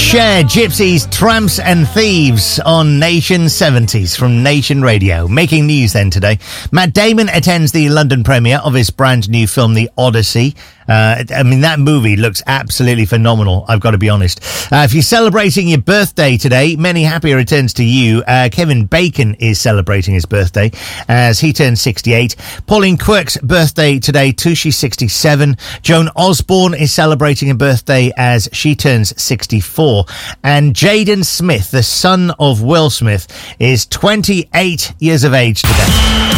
Cher, Gypsies, Tramps and Thieves on Nation 70s from Nation Radio. Making news then today. Matt Damon attends the London premiere of his brand new film, The Odyssey. That movie looks absolutely phenomenal, I've got to be honest. If you're celebrating your birthday today, many happy returns to you. Kevin Bacon is celebrating his birthday as he turns 68. Pauline Quirk's birthday today too, she's 67. Joan Osborne is celebrating a birthday as she turns 64. And Jaden Smith, the son of Will Smith, is 28 years of age today.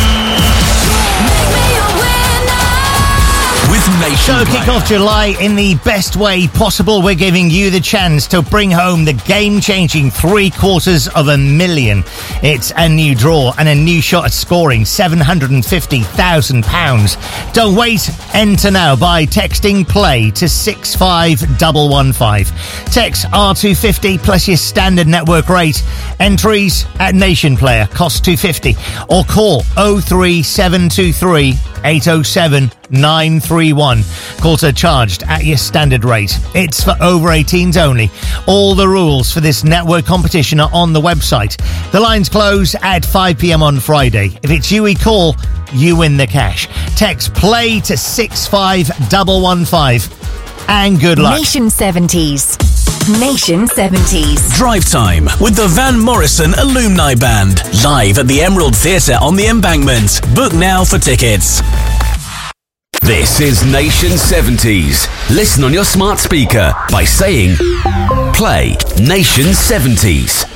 So kick off July in the best way possible. We're giving you the chance to bring home the game-changing $750,000. It's a new draw and a new shot at scoring £750,000. Don't wait. Enter now by texting play to 65115. Text R250 plus your standard network rate. Entries at Nation Player cost $2.50 or call 03723 807 931. Calls are charged at your standard rate. It's for over 18s only. All the rules for this network competition are on the website. The lines close at 5 p.m. on Friday. If it's you we call, you win the cash. Text play to 65115 and good luck. Nation 70s. Nation 70s. Drive Time with the Van Morrison Alumni Band. Live at the Emerald Theatre on the Embankment. Book now for tickets. This is Nation 70s. Listen on your smart speaker by saying, play Nation 70s.